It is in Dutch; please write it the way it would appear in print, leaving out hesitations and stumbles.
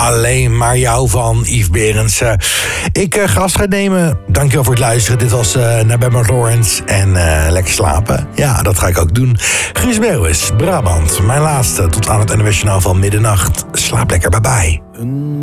Alleen maar jou van Yves Berendsen. Ik ga afscheid nemen. Dankjewel voor het luisteren. Dit was naar Bemmer Lawrence. En lekker slapen. Ja, dat ga ik ook doen. Guus Meeuwis, Brabant. Mijn laatste tot aan het NOS Journaal van middernacht. Slaap lekker, bye bye.